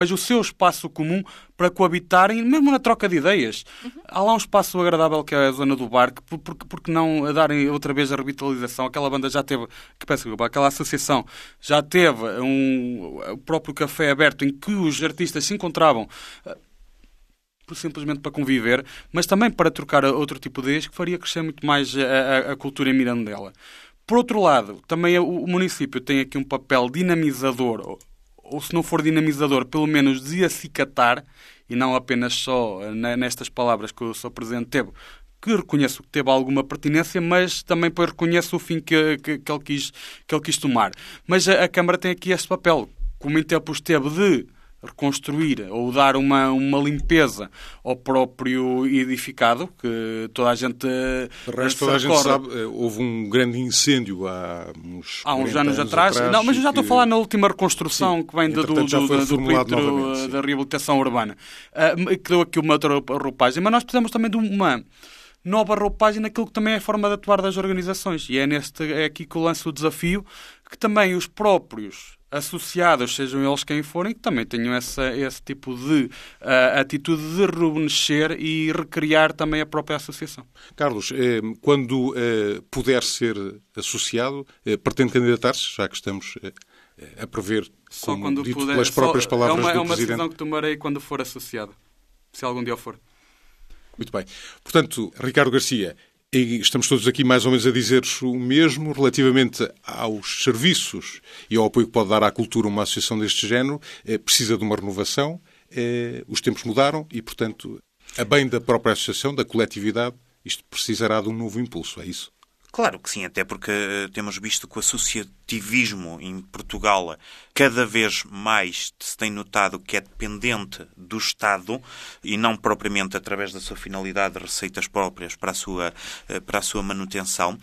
o seu espaço comum para coabitarem, mesmo na troca de ideias. Há lá um espaço agradável que é a zona do bar, porque não darem outra vez a revitalização? Aquela banda já teve, aquela associação já teve o próprio café aberto em que os artistas se encontravam simplesmente para conviver, mas também para trocar outro tipo de ideias que faria crescer muito mais a cultura em Mirandela. Por outro lado, também o município tem aqui um papel dinamizador, ou se não for dinamizador, pelo menos de acicatar, e não apenas só nestas palavras que o Sr. Presidente teve, que reconheço que teve alguma pertinência, mas também reconheço o fim que ele quis tomar. Mas a Câmara tem aqui este papel, como em tempos teve de reconstruir ou dar uma limpeza ao próprio edificado, que toda a gente toda a gente sabe, houve um grande incêndio há uns anos atrás. Não, mas eu já estou a falar na última reconstrução, sim, que vem do Comitê da Reabilitação Urbana, que deu aqui uma outra roupagem, mas nós precisamos também de uma nova roupagem naquilo que também é a forma de atuar das organizações, e é aqui que eu lanço o desafio, que também os próprios associados, sejam eles quem forem, que também tenham esse tipo de atitude de rejuvenescer e recriar também a própria associação. Carlos, quando puder ser associado, pretende candidatar-se, já que estamos a prever, só como quando dito puder, pelas próprias palavras do Presidente? É uma Presidente? decisão que tomarei quando for associado, se algum dia for. Muito bem. Portanto, Ricardo Garcia, e estamos todos aqui mais ou menos a dizer o mesmo relativamente aos serviços e ao apoio que pode dar à cultura uma associação deste género. Precisa de uma renovação, os tempos mudaram e, portanto, a bem da própria associação, da coletividade, isto precisará de um novo impulso, é isso? Claro que sim, até porque temos visto que o associativismo em Portugal cada vez mais se tem notado que é dependente do Estado e não propriamente através da sua finalidade de receitas próprias para a sua manutenção,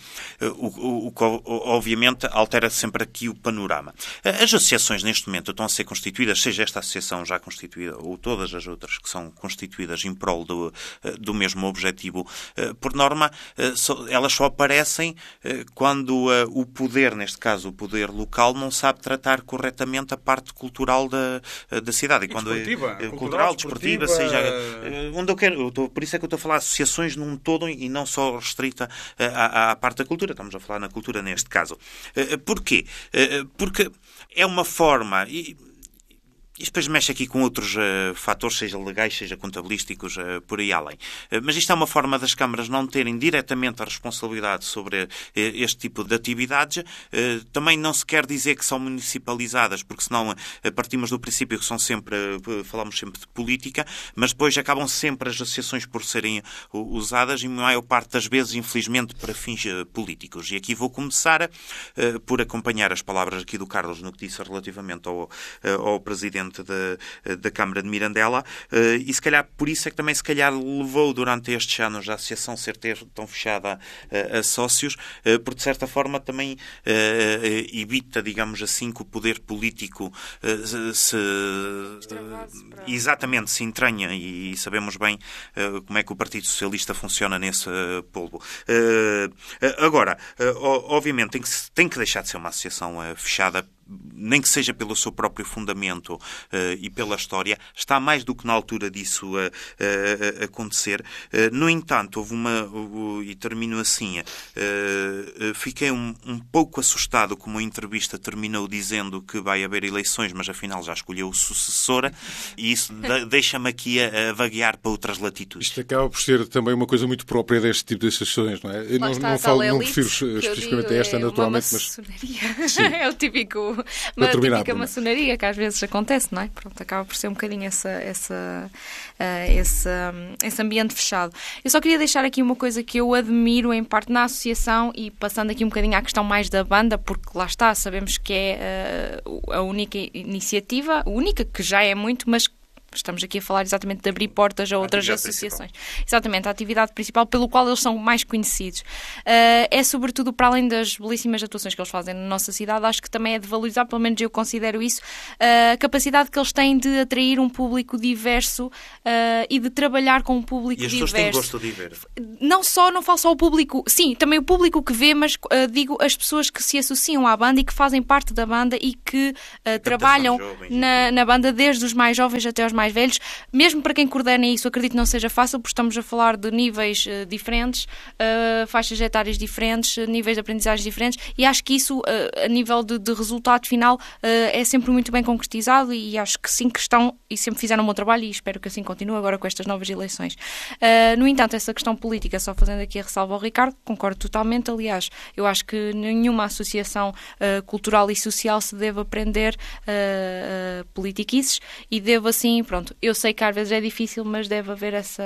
o que obviamente altera sempre aqui o panorama. As associações neste momento estão a ser constituídas, seja esta associação já constituída ou todas as outras que são constituídas em prol do mesmo objetivo, por norma, elas só aparecem quando o poder, neste caso o poder local, não sabe tratar corretamente a parte cultural da cidade. E quando cultural, desportiva, seja onde eu quero. Por isso é que eu estou a falar associações num todo e não só restrita à parte da cultura. Estamos a falar na cultura neste caso. Porquê? Porque é uma forma... Isto depois mexe aqui com outros fatores, seja legais, seja contabilísticos, por aí além. Mas isto é uma forma das câmaras não terem diretamente a responsabilidade sobre este tipo de atividades. Também não se quer dizer que são municipalizadas, porque senão partimos do princípio que são sempre, falamos sempre de política, mas depois acabam sempre as associações por serem usadas, em maior parte das vezes, infelizmente, para fins políticos. E aqui vou começar por acompanhar as palavras aqui do Carlos no que disse relativamente ao Presidente da Câmara de Mirandela, e se calhar por isso é que também se calhar levou durante estes anos a associação ser tão fechada a sócios, porque de certa forma também evita, digamos assim, que o poder político exatamente se entranha, e sabemos bem como é que o Partido Socialista funciona nesse polvo. Agora, obviamente tem que deixar de ser uma associação fechada, nem que seja pelo seu próprio fundamento e pela história. Está mais do que na altura disso acontecer. No entanto, e termino assim, fiquei um pouco assustado como a entrevista terminou dizendo que vai haver eleições, mas afinal já escolheu sucessora, e isso deixa-me aqui a vaguear para outras latitudes. Isto acaba por ser também uma coisa muito própria deste tipo de associações, não é? Eu não prefiro especificamente a esta, naturalmente, mas... É o típico... Uma típica maçonaria que às vezes acontece, não é? Pronto, acaba por ser um bocadinho esse ambiente fechado. Eu só queria deixar aqui uma coisa que eu admiro em parte na associação, e passando aqui um bocadinho à questão mais da banda, porque lá está, sabemos que é a única iniciativa, única que já é muito, mas estamos aqui a falar exatamente de abrir portas a outras associações. Exatamente, a atividade principal pelo qual eles são mais conhecidos. É sobretudo, para além das belíssimas atuações que eles fazem na nossa cidade, acho que também é de valorizar, pelo menos eu considero isso, a capacidade que eles têm de atrair um público diverso e de trabalhar com um público diverso. E as pessoas têm gosto de ver? Não falo só o público, sim, também o público que vê, mas digo as pessoas que se associam à banda e que fazem parte da banda e que trabalham na banda, desde os mais jovens até aos mais velhos. Mesmo para quem coordena isso, acredito que não seja fácil, porque estamos a falar de níveis diferentes, faixas etárias diferentes, níveis de aprendizagem diferentes, e acho que isso, a nível de resultado final, é sempre muito bem concretizado, e acho que sim, que estão e sempre fizeram um bom trabalho, e espero que assim continue agora com estas novas eleições. No entanto, essa questão política, só fazendo aqui a ressalva ao Ricardo, concordo totalmente. Aliás, eu acho que nenhuma associação cultural e social se deve aprender politiquices, e deve assim, pronto, eu sei que às vezes é difícil, mas deve haver essa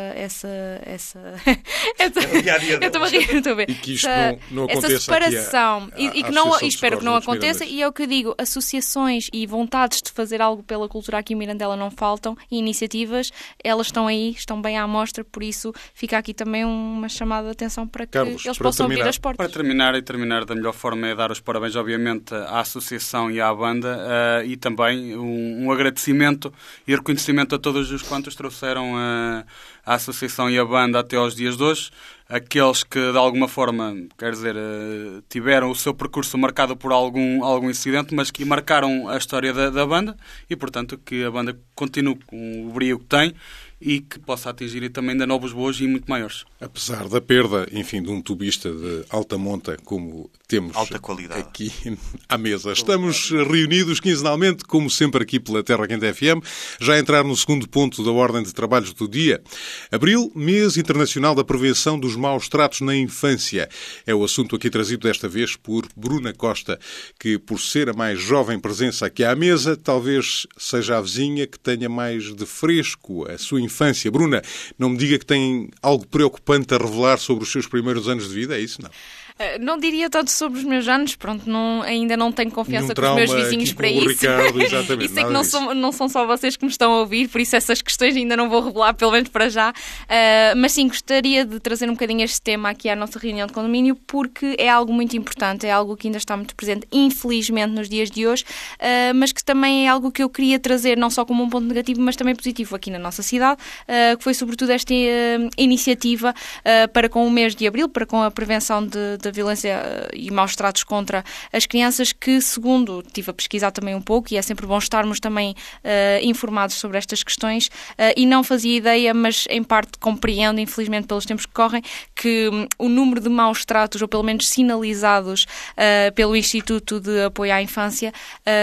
eu estou a rir, estou a ver. E que isto não essa aconteça separação, e que não, espero que não aconteça, Mirandês. e é o que eu digo, associações e vontades de fazer algo pela cultura aqui em Mirandela não faltam, e iniciativas, elas estão aí, estão bem à mostra, por isso fica aqui também uma chamada de atenção para que Carlos, eles para possam terminar. abrir as portas. Para terminar da melhor forma é dar os parabéns, obviamente, à associação e à banda, e também um agradecimento e reconhecimento a todos os quantos trouxeram a associação e a banda até aos dias de hoje. Aqueles que, de alguma forma, quer dizer, tiveram o seu percurso marcado por algum incidente, mas que marcaram a história da banda, e, portanto, que a banda continue com o brio que tem e que possa atingir também ainda novos voos e muito maiores. Apesar da perda, enfim, de um tubista de alta monta, como temos alta qualidade aqui à mesa. Estamos reunidos quinzenalmente, como sempre aqui pela Terra Quente FM, já a entrar no segundo ponto da ordem de trabalhos do dia. Abril, mês internacional da prevenção dos maus tratos na infância. É o assunto aqui trazido desta vez por Bruna Costa, que, por ser a mais jovem presença aqui à mesa, talvez seja a vizinha que tenha mais de fresco a sua infância. Bruna, não me diga que tem algo preocupante a revelar sobre os seus primeiros anos de vida, é isso? Não. Não diria tanto sobre os meus anos, pronto, ainda não tenho confiança com os meus vizinhos para isso. Ricardo, exatamente, isso é que não são só vocês que me estão a ouvir, por isso essas questões ainda não vou revelar, pelo menos para já. Mas sim, gostaria de trazer um bocadinho este tema aqui à nossa reunião de condomínio, porque é algo muito importante, é algo que ainda está muito presente, infelizmente, nos dias de hoje, mas que também é algo que eu queria trazer, não só como um ponto negativo, mas também positivo aqui na nossa cidade, que foi sobretudo esta iniciativa para com o mês de abril, para com a prevenção da violência e maus tratos contra as crianças, que, segundo estive a pesquisar também um pouco, e é sempre bom estarmos também informados sobre estas questões, e não fazia ideia, mas em parte compreendo, infelizmente pelos tempos que correm, que o número de maus tratos, ou pelo menos sinalizados pelo Instituto de Apoio à Infância,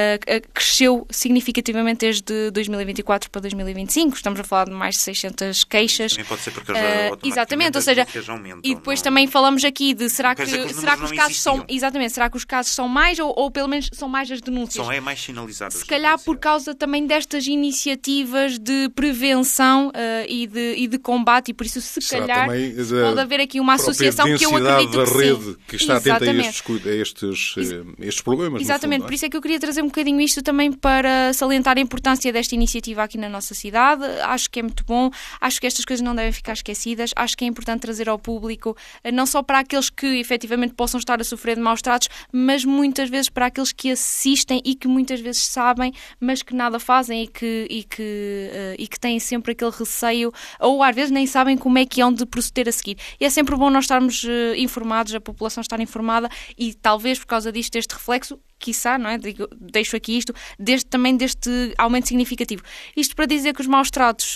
cresceu significativamente desde 2024 para 2025. Estamos a falar de mais de 600 queixas. Também pode ser porque exatamente, ou seja, aumentam, e depois não? também falamos aqui de será que os casos existiam. são, exatamente, será que os casos são mais ou pelo menos são mais as denúncias? São mais sinalizadas. Se calhar por causa também destas iniciativas de prevenção e de combate, e por isso se Será calhar pode haver aqui uma associação que eu acredito da que rede sim. que está atenta a estes problemas. Exatamente, no fundo, por isso é que eu queria trazer um bocadinho isto também para salientar a importância desta iniciativa aqui na nossa cidade. Acho que é muito bom, acho que estas coisas não devem ficar esquecidas, acho que é importante trazer ao público, não só para aqueles que efetivamente possam estar a sofrer de maus tratos, mas muitas vezes para aqueles que assistem e que muitas vezes sabem, mas que nada fazem e que têm sempre aquele receio, ou às vezes nem sabem como é que hão de proceder a seguir. E é sempre bom nós estarmos informados, a população estar informada, e talvez por causa disto, este reflexo, quiçá, não é? Deixo aqui isto, também deste aumento significativo. Isto para dizer que os maus tratos,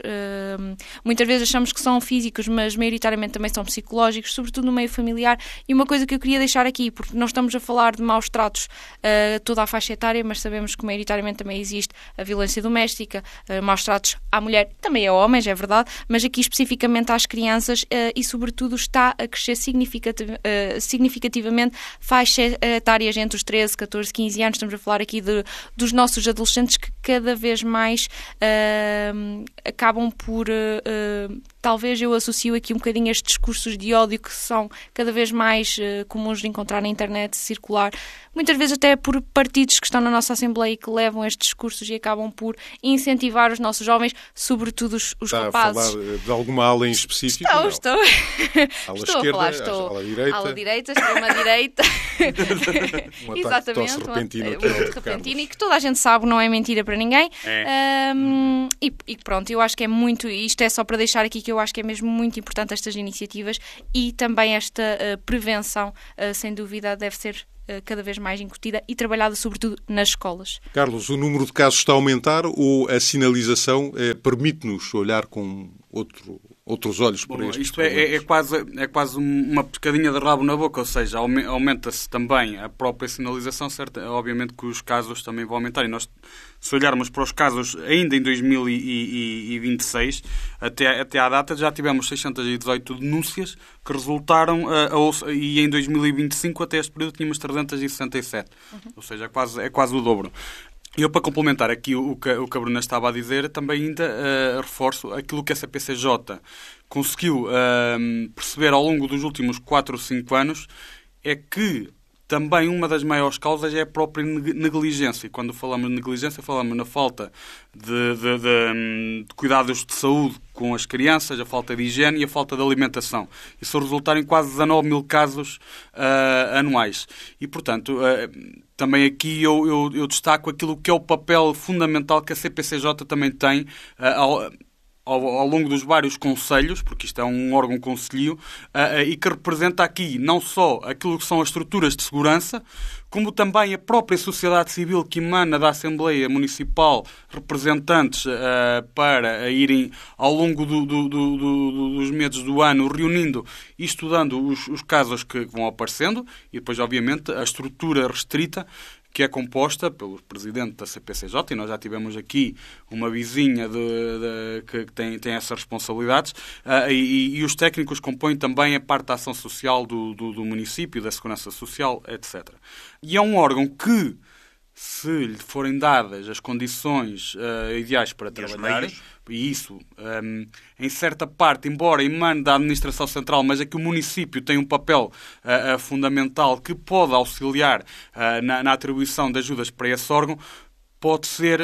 muitas vezes achamos que são físicos, mas maioritariamente também são psicológicos, sobretudo no meio familiar. E uma coisa que eu queria deixar aqui, porque não estamos a falar de maus tratos toda a faixa etária, mas sabemos que maioritariamente também existe a violência doméstica, maus tratos à mulher, também a homens, é verdade, mas aqui especificamente às crianças, e sobretudo está a crescer significativamente faixas etárias entre os 13, 14, 15 anos. Estamos a falar aqui dos nossos adolescentes que cada vez mais acabam por talvez eu associo aqui um bocadinho estes discursos de ódio que são cada vez mais comuns de encontrar na internet, circular, muitas vezes até por partidos que estão na nossa Assembleia e que levam estes discursos e acabam por incentivar os nossos jovens, sobretudo os rapazes. Está a falar de alguma ala em específico? Estou. Ala Estou esquerda, a falar, ala direita, extrema-direita. um Exatamente, ataque repentino, muito repentino e que toda a gente sabe, não é mentira para ninguém. E pronto, eu acho que é muito, isto é só para deixar aqui que eu acho que é mesmo muito importante estas iniciativas e também esta prevenção, sem dúvida, deve ser cada vez mais incutida e trabalhada sobretudo nas escolas. Carlos, o número de casos está a aumentar ou a sinalização permite-nos olhar com outros olhos para isto? Isto é quase uma pescadinha de rabo na boca, ou seja, aumenta-se também a própria sinalização, certo? Obviamente que os casos também vão aumentar e nós, se olharmos para os casos ainda em 2026, até à data já tivemos 618 denúncias que resultaram, e em 2025 até este período tínhamos 367, ou seja, é quase o dobro. E eu, para complementar aqui o que a Bruna estava a dizer, também ainda reforço aquilo que a CPCJ conseguiu perceber ao longo dos últimos 4 ou 5 anos, é que também uma das maiores causas é a própria negligência. E quando falamos de negligência, falamos na falta de cuidados de saúde com as crianças, a falta de higiene e a falta de alimentação. Isso resultar em quase 19 mil casos anuais. E, portanto, também aqui eu destaco aquilo que é o papel fundamental que a CPCJ também tem ao longo dos vários conselhos, porque isto é um órgão conselhio, e que representa aqui não só aquilo que são as estruturas de segurança, como também a própria sociedade civil que emana da Assembleia Municipal, representantes para irem ao longo dos meses do ano reunindo e estudando os casos que vão aparecendo, e depois, obviamente, a estrutura restrita, que é composta pelo presidente da CPCJ, e nós já tivemos aqui uma vizinha que tem essas responsabilidades, e os técnicos compõem também a parte da ação social do município, da segurança social, etc. E é um órgão que, se lhe forem dadas as condições ideais para trabalhar, e isso, em certa parte, embora emane da administração central, mas é que o município tem um papel fundamental que pode auxiliar na atribuição de ajudas para esse órgão, pode ser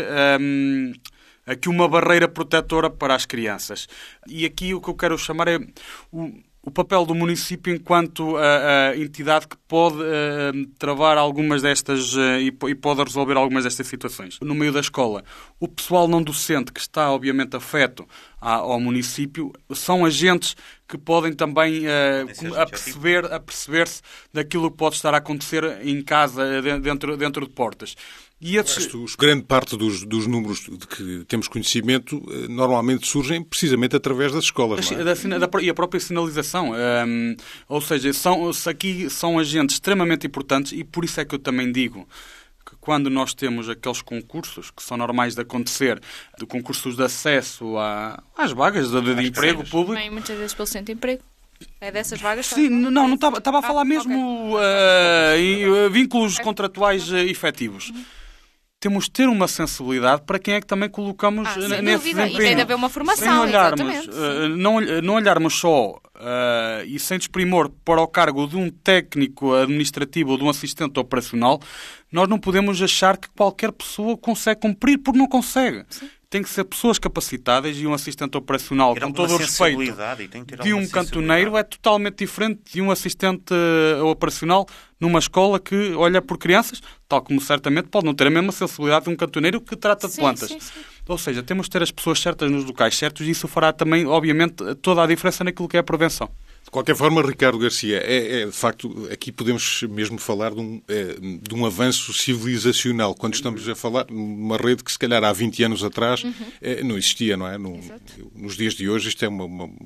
aqui uma barreira protetora para as crianças. E aqui o que eu quero chamar é o papel do município enquanto entidade que pode travar algumas destas e pode resolver algumas destas situações. No meio da escola, o pessoal não docente que está, obviamente, afeto ao município são agentes que podem também aperceber-se daquilo que pode estar a acontecer em casa, dentro de portas. E grande parte dos números de que temos conhecimento normalmente surgem precisamente através das escolas, não é? E a própria sinalização. Ou seja, aqui são agentes extremamente importantes, e por isso é que eu também digo que quando nós temos aqueles concursos que são normais de acontecer, de concursos de acesso às vagas de emprego público... Bem, muitas vezes pelo centro de emprego. É dessas vagas? Sim, não estava a falar mesmo vínculos contratuais efetivos. Temos de ter uma sensibilidade para quem é que também colocamos nesse desempenho. E tem de haver uma formação, sem olharmos, não olharmos só e sem desprimor para o cargo de um técnico administrativo ou de um assistente operacional, nós não podemos achar que qualquer pessoa consegue cumprir, porque não consegue. Sim. Tem que ser pessoas capacitadas, e um assistente operacional, com todo o respeito, de um cantoneiro é totalmente diferente de um assistente operacional numa escola que olha por crianças, tal como certamente pode não ter a mesma sensibilidade de um cantoneiro que trata de plantas. Sim. Ou seja, temos de ter as pessoas certas nos locais certos, e isso fará também, obviamente, toda a diferença naquilo que é a prevenção. De qualquer forma, Ricardo Garcia, de facto, aqui podemos mesmo falar de um avanço civilizacional, quando estamos a falar de uma rede que, se calhar, há 20 anos atrás não existia, não é? Nos dias de hoje, isto é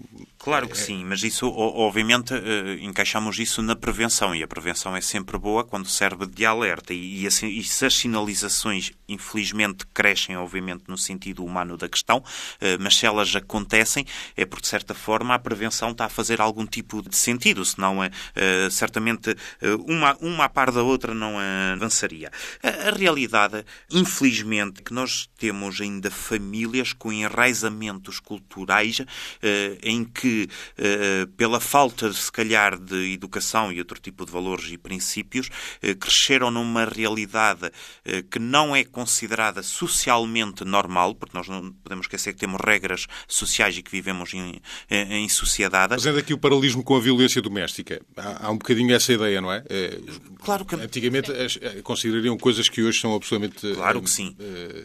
Claro que sim, mas isso, obviamente, encaixamos isso na prevenção, e a prevenção é sempre boa quando serve de alerta, e se as sinalizações, infelizmente, crescem, obviamente, no sentido humano da questão, mas se elas acontecem, é porque, de certa forma, a prevenção está a fazer algum tipo de sentido, senão, certamente, uma a par da outra não avançaria. A realidade, infelizmente, é que nós temos ainda famílias com enraizamentos culturais em que pela falta, se calhar, de educação e outro tipo de valores e princípios, cresceram numa realidade que não é considerada socialmente normal, porque nós não podemos esquecer que temos regras sociais e que vivemos em sociedade. Fazendo aqui o paralelismo com a violência doméstica, há um bocadinho essa ideia, não é? Claro que... Antigamente considerariam coisas que hoje são absolutamente... Claro que sim.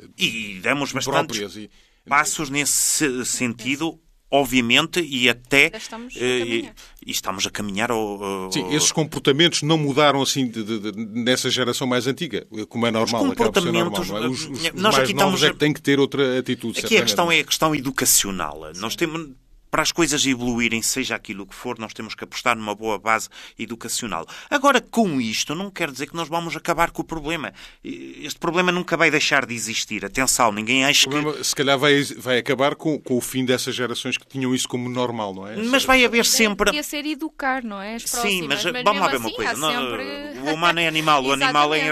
E demos bastantes passos nesse sentido, obviamente, e até estamos a caminhar Sim, esses comportamentos não mudaram assim nessa geração mais antiga, como é normal. Os comportamentos, normal, não é? Os mais novos é que têm que ter outra atitude. Aqui a questão é a questão educacional. Sim. Nós temos... Para as coisas evoluírem, seja aquilo que for, nós temos que apostar numa boa base educacional. Agora, com isto, não quer dizer que nós vamos acabar com o problema. Este problema nunca vai deixar de existir. Atenção, ninguém acha que... O problema, se calhar, vai acabar com o fim dessas gerações que tinham isso como normal, não é? Mas vai haver sempre... Devia ser educar, não é? As próximas. Sim, mas vamos lá ver uma coisa. O humano é animal, o animal é...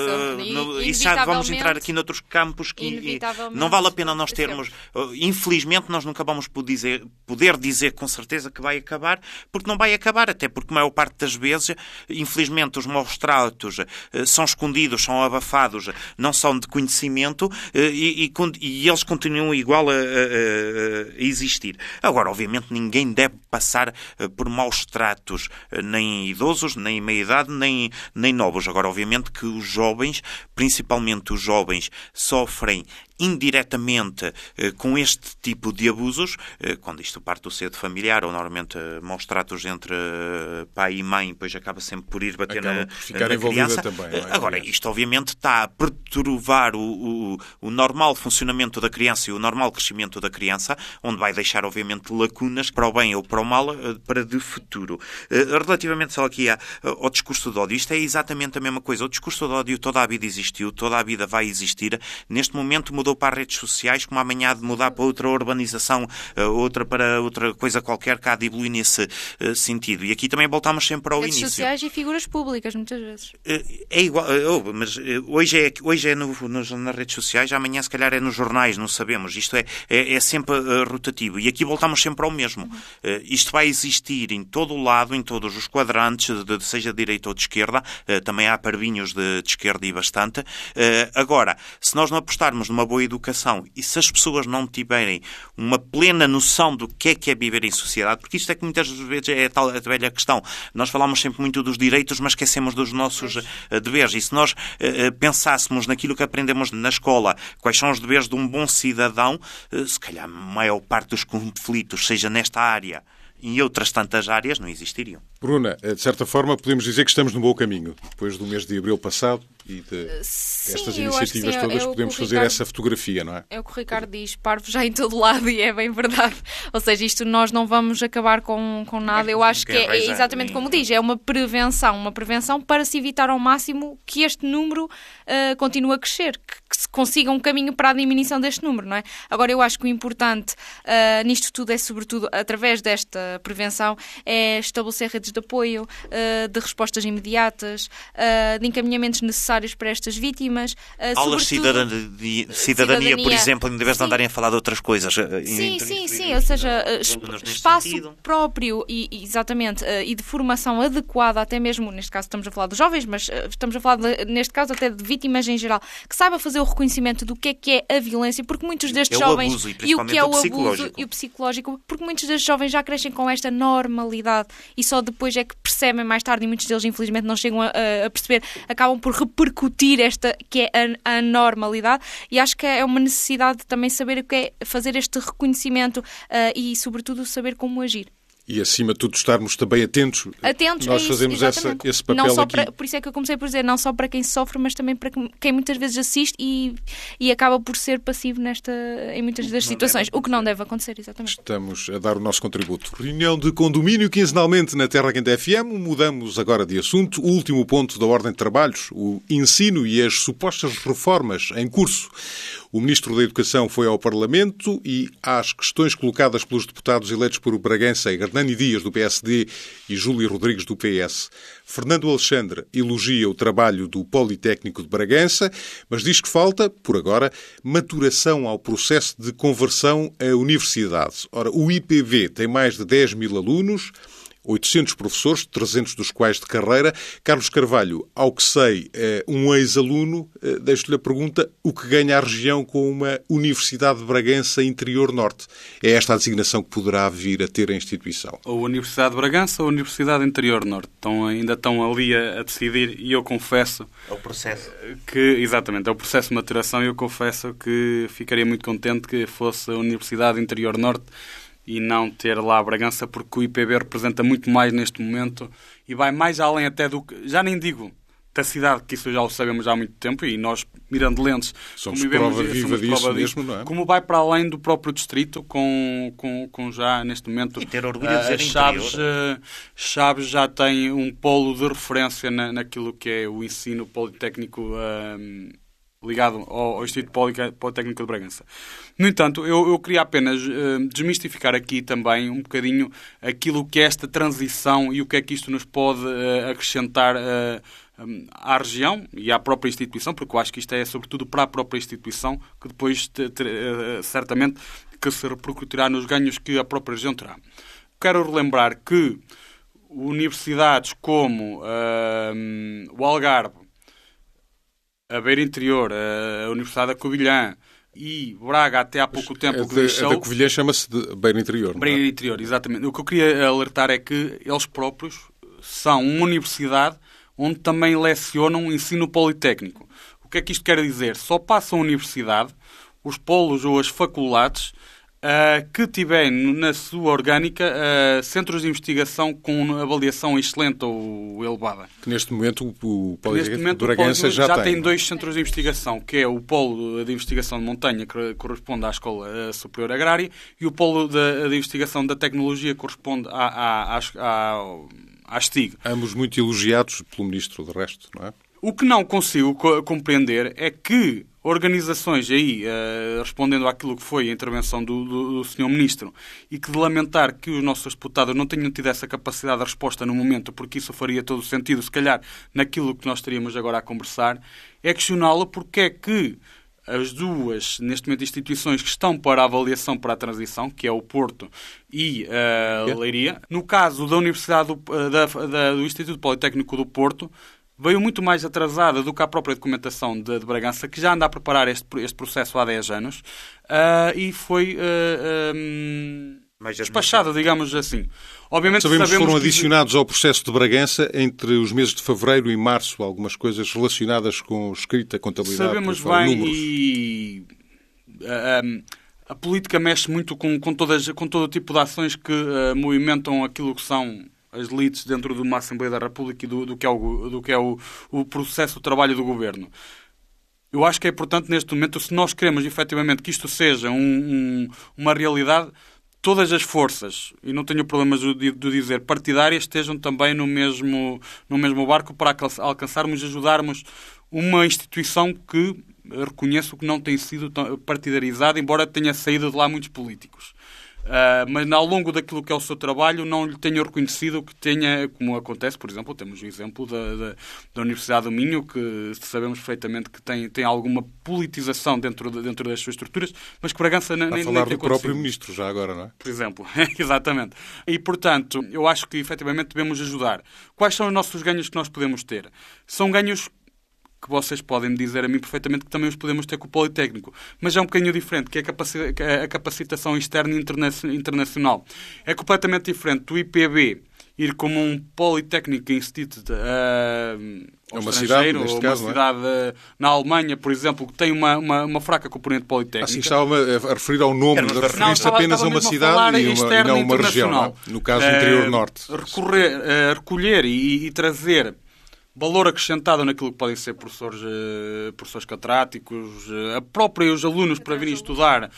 Isso já vamos entrar aqui noutros campos que não vale a pena nós termos... Infelizmente, nós nunca vamos poder dizer com certeza que vai acabar, porque não vai acabar, até porque a maior parte das vezes, infelizmente, os maus tratos são escondidos, são abafados, não são de conhecimento e eles continuam igual a existir. Agora, obviamente, ninguém deve passar por maus tratos, nem idosos, nem meia-idade, nem novos. Agora, obviamente que os jovens, principalmente os jovens, sofrem indiretamente com este tipo de abusos, quando isto parte do seio familiar, ou normalmente maus tratos entre pai e mãe, depois acaba sempre por ir bater na criança. Também, Agora, isto obviamente está a perturbar o normal funcionamento da criança e o normal crescimento da criança, onde vai deixar obviamente lacunas para o bem ou para o mal para de futuro. Relativamente só aqui ao discurso de ódio, isto é exatamente a mesma coisa. O discurso de ódio toda a vida existiu, toda a vida vai existir. Neste momento mudou para as redes sociais, como amanhã de mudar para outra urbanização, outra para outra coisa qualquer que há de evoluir nesse sentido. E aqui também voltamos sempre ao início. Redes sociais e figuras públicas, muitas vezes. É igual, mas hoje é nas redes sociais, amanhã se calhar é nos jornais, não sabemos. Isto é sempre rotativo. E aqui voltamos sempre ao mesmo. Isto vai existir em todo o lado, em todos os quadrantes, seja de direita ou de esquerda. Também há parvinhos de esquerda e bastante. Agora, se nós não apostarmos numa boa educação e se as pessoas não tiverem uma plena noção do que é viver em sociedade, porque isto é que muitas vezes é a tal velha questão. Nós falamos sempre muito dos direitos, mas esquecemos dos nossos deveres. E se nós pensássemos naquilo que aprendemos na escola, quais são os deveres de um bom cidadão, se calhar a maior parte dos conflitos, seja nesta área e em outras tantas áreas, não existiriam. Bruna, de certa forma podemos dizer que estamos no bom caminho. Depois do mês de abril passado e destas iniciativas todas, podemos fazer essa fotografia, não é? É o que o Ricardo diz, parvo já em todo lado, e é bem verdade. Ou seja, isto nós não vamos acabar com nada. Eu acho que é exatamente como diz, é uma prevenção para se evitar ao máximo que este número continue a crescer, que se consiga um caminho para a diminuição deste número, não é? Agora, eu acho que o importante nisto tudo é, sobretudo, através desta prevenção, é estabelecer redes de apoio, de respostas imediatas, de encaminhamentos necessários para estas vítimas. Aulas de cidadania, por exemplo, em vez de andarem a falar de outras coisas. Sim, ou seja, espaço próprio exatamente, e de formação adequada, até mesmo, neste caso estamos a falar dos jovens, mas estamos a falar, neste caso, até de vítimas em geral, que saiba fazer o reconhecimento do que é a violência, porque muitos destes jovens... Abuso, e o que é o abuso e o psicológico, porque muitos destes jovens já crescem com esta normalidade e só depois é que percebem mais tarde, e muitos deles infelizmente não chegam a perceber, acabam por repercutir esta que é a normalidade, e acho que é uma necessidade de também saber o que é fazer este reconhecimento e sobretudo saber como agir. E, acima de tudo, estarmos também atentos. Nós fazemos esse papel não só aqui. Por isso é que eu comecei por dizer, não só para quem sofre, mas também para quem muitas vezes assiste e acaba por ser passivo em muitas das situações. O que não deve acontecer, exatamente. Estamos a dar o nosso contributo. Reunião de condomínio quinzenalmente na Terra Quente FM. Mudamos agora de assunto. O último ponto da ordem de trabalhos, o ensino e as supostas reformas em curso. O Ministro da Educação foi ao Parlamento e às questões colocadas pelos deputados eleitos por Bragança, Hernani Dias, do PSD, e Júlia Rodrigues, do PS. Fernando Alexandre elogia o trabalho do Politécnico de Bragança, mas diz que falta, por agora, maturação ao processo de conversão à universidade. Ora, o IPB tem mais de 10 mil alunos, 800 professores, 300 dos quais de carreira. Carlos Carvalho, ao que sei, é um ex-aluno. Deixo-lhe a pergunta, o que ganha a região com uma Universidade de Bragança Interior Norte? É esta a designação que poderá vir a ter a instituição? Ou Universidade de Bragança ou Universidade Interior Norte. Ainda estão ali a decidir e eu confesso... É o processo. Exatamente, é o processo de maturação e eu confesso que ficaria muito contente que fosse a Universidade Interior Norte e não ter lá a Bragança, porque o IPB representa muito mais neste momento e vai mais além até do que... Já nem digo da cidade, que isso já o sabemos há muito tempo e nós, mirandelenses, somos prova viva disso mesmo, não é? Como vai para além do próprio distrito, com já neste momento... E ter orgulho de dizer Chaves já tem um polo de referência naquilo que é o ensino politécnico ligado ao Instituto Politécnico de Bragança. No entanto, eu queria apenas desmistificar aqui também um bocadinho aquilo que é esta transição e o que é que isto nos pode acrescentar à região e à própria instituição, porque eu acho que isto é sobretudo para a própria instituição, que depois certamente que se repercutirá nos ganhos que a própria região terá. Quero relembrar que universidades como o Algarve, a Beira Interior, a Universidade da Covilhã e Braga, até há pouco tempo... A da Covilhã chama-se de Beira Interior, não é? Beira Interior, exatamente. O que eu queria alertar é que eles próprios são uma universidade onde também lecionam ensino politécnico. O que é que isto quer dizer? Só passam a universidade os polos ou as faculdades que tiverem na sua orgânica centros de investigação com avaliação excelente ou elevada. Que neste momento o Politécnico de Bragança já tem 2 centros de investigação, que é o Polo de Investigação de Montanha, que corresponde à Escola Superior Agrária, e o Polo de Investigação da Tecnologia, que corresponde à STIG. Ambos muito elogiados pelo Ministro, de resto, não é? O que não consigo compreender é que organizações aí, respondendo àquilo que foi a intervenção do Sr. Ministro, e que de lamentar que os nossos deputados não tenham tido essa capacidade de resposta no momento, porque isso faria todo o sentido, se calhar, naquilo que nós estaríamos agora a conversar, é questioná-lo porque é que as duas, neste momento, instituições que estão para a avaliação para a transição, que é o Porto e a Leiria, no caso da Universidade do Instituto Politécnico do Porto, veio muito mais atrasada do que a própria documentação de Bragança, que já anda a preparar este processo há 10 anos, e foi despachada, digamos assim. Obviamente, sabemos que foram adicionados ao processo de Bragança, entre os meses de fevereiro e março, algumas coisas relacionadas com escrita, contabilidade, sabemos bem, números. E a política mexe muito com todo o tipo de ações que movimentam aquilo que são as elites dentro de uma Assembleia da República e do que é o processo de trabalho do Governo. Eu acho que é importante neste momento, se nós queremos efetivamente que isto seja uma realidade, todas as forças, e não tenho problemas de dizer partidárias, estejam também no mesmo barco para alcançarmos e ajudarmos uma instituição que reconheço que não tem sido partidarizada, embora tenha saído de lá muitos políticos. Mas ao longo daquilo que é o seu trabalho não lhe tenho reconhecido que tenha, como acontece, por exemplo, temos o exemplo da Universidade do Minho, que sabemos perfeitamente que tem alguma politização dentro das suas estruturas, mas que Bragança nem tem falar do próprio Ministro já agora, não é? Por exemplo, exatamente. E, portanto, eu acho que efetivamente devemos ajudar. Quais são os nossos ganhos que nós podemos ter? São ganhos que vocês podem me dizer a mim perfeitamente que também os podemos ter com o Politécnico. Mas é um bocadinho diferente, que é a capacitação externa e internacional. É completamente diferente do IPB ir como um Polytechnic Institute ao uma estrangeiro, cidade, neste ou caso, uma cidade na Alemanha, por exemplo, que tem uma fraca componente politécnica. Assim estava a referir ao nome, referir-se apenas a uma cidade e não a uma região, não? No caso, o interior norte. Recolher e trazer valor acrescentado naquilo que podem ser professores catedráticos, os alunos para virem estudar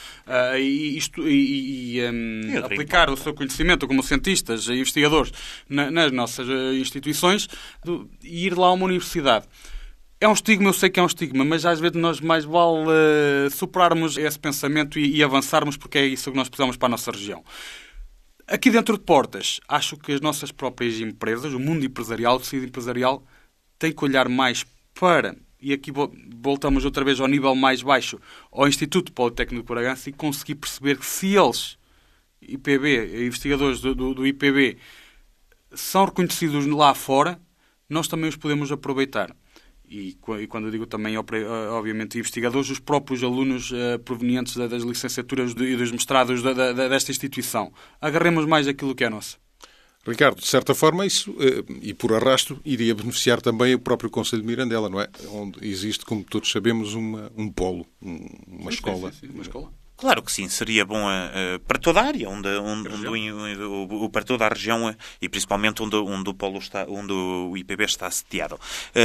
e aplicar o seu conhecimento como cientistas e investigadores nas nossas instituições e ir lá a uma universidade. É um estigma, eu sei que é um estigma, mas às vezes nós mais vale superarmos esse pensamento e avançarmos, porque é isso que nós precisamos para a nossa região. Aqui dentro de Portas, acho que as nossas próprias empresas, o mundo empresarial, o tecido empresarial, tem que olhar mais para, e aqui voltamos outra vez ao nível mais baixo, ao Instituto Politécnico de Bragança, e conseguir perceber que se eles, investigadores do IPB, são reconhecidos lá fora, nós também os podemos aproveitar. E quando eu digo também, obviamente, investigadores, os próprios alunos provenientes das licenciaturas e dos mestrados desta instituição. Agarremos mais aquilo que é nosso. Ricardo, de certa forma, isso, e por arrasto, iria beneficiar também o próprio Conselho de Mirandela, não é? Onde existe, como todos sabemos, um polo, uma escola. Sim, uma escola. Claro que sim, seria bom para toda a área, para toda a região e principalmente onde o polo está, onde o IPB está sediado.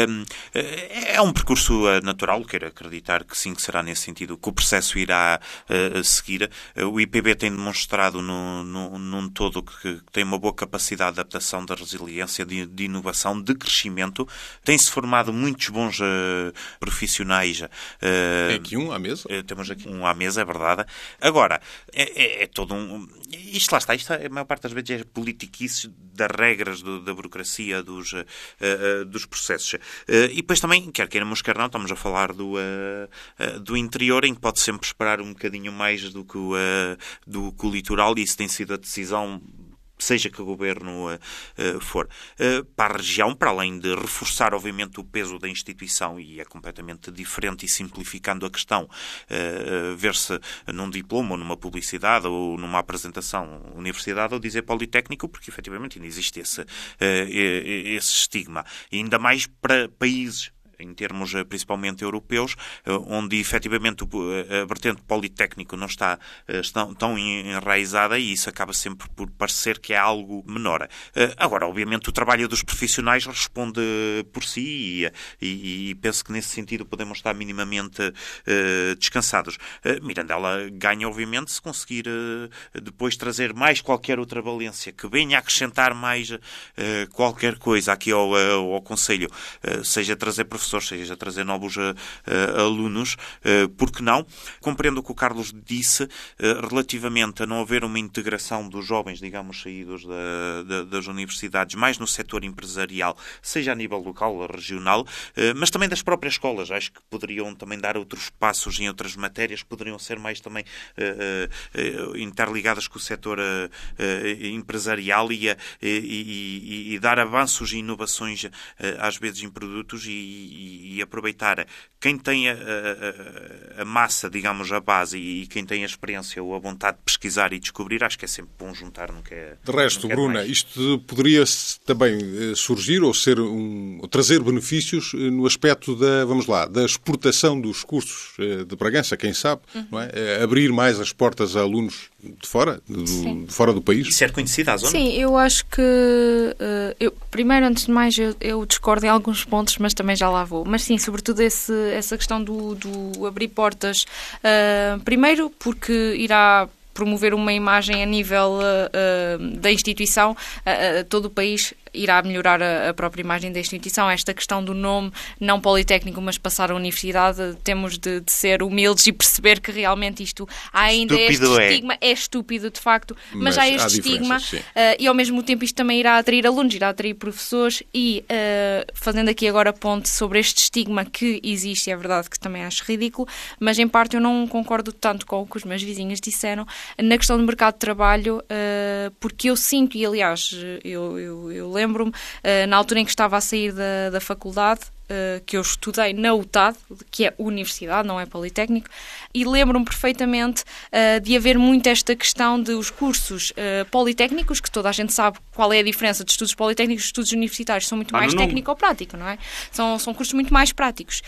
É um percurso natural, quero acreditar que sim, que será nesse sentido que o processo irá seguir. O IPB tem demonstrado num todo que tem uma boa capacidade de adaptação, de resiliência, de inovação, de crescimento. Tem-se formado muitos bons profissionais. Tem aqui um à mesa. Temos aqui um à mesa, é verdade. Agora, é todo um... Isto lá está, a maior parte das vezes é politiquice das regras da burocracia, dos processos. E depois também, quer queiramos, quer não, estamos a falar do interior, em que pode sempre esperar um bocadinho mais do que o litoral, e isso tem sido a decisão, seja que o governo for, para a região, para além de reforçar, obviamente, o peso da instituição, e é completamente diferente, e simplificando a questão, ver-se num diploma, ou numa publicidade, ou numa apresentação universidade, ou dizer Politécnico, porque efetivamente ainda existe esse estigma. E ainda mais para países, em termos principalmente europeus, onde efetivamente a vertente politécnico não está tão enraizada, e isso acaba sempre por parecer que é algo menor. Agora, obviamente, o trabalho dos profissionais responde por si, e penso que nesse sentido podemos estar minimamente descansados. Mirandela ganha, obviamente, se conseguir depois trazer mais qualquer outra valência que venha a acrescentar mais qualquer coisa aqui ao Conselho, seja trazer professores, seja trazer novos alunos, porque não? Compreendo o que o Carlos disse relativamente a não haver uma integração dos jovens, digamos, saídos das universidades, mais no setor empresarial, seja a nível local, regional, mas também das próprias escolas. Acho que poderiam também dar outros passos em outras matérias, que poderiam ser mais também interligadas com o setor empresarial, e dar avanços e inovações, às vezes, em produtos, e aproveitar quem tem a massa, digamos, a base, e quem tem a experiência ou a vontade de pesquisar e descobrir. Acho que é sempre bom juntar, não quer. De resto, Bruna, isto poderia também surgir ou trazer benefícios no aspecto da exportação dos cursos de Bragança, quem sabe, não é? Abrir mais as portas a alunos de fora, de fora do país. E ser conhecida a zona. Sim, eu acho que primeiro, antes de mais, eu discordo em alguns pontos, mas também já lá vou. Mas sim, sobretudo essa questão do abrir portas. Primeiro, porque irá promover uma imagem a nível da instituição, todo o país irá melhorar a própria imagem da instituição. Esta questão do nome, não Politécnico, mas passar a universidade, temos de ser humildes e perceber que realmente isto há ainda este estigma. É estúpido, de facto, mas há este estigma, e ao mesmo tempo isto também irá atrair alunos, irá atrair professores, e fazendo aqui agora ponte sobre este estigma que existe, é verdade que também acho ridículo, mas em parte eu não concordo tanto com o que os meus vizinhos disseram na questão do mercado de trabalho, porque eu sinto, e aliás eu lembro-me, na altura em que estava a sair da faculdade, que eu estudei na UTAD, que é universidade, não é politécnico, e lembro-me perfeitamente de haver muito esta questão de os cursos politécnicos, que toda a gente sabe qual é a diferença de estudos politécnicos e estudos universitários, são muito mais técnico-prático, não é? São cursos muito mais práticos.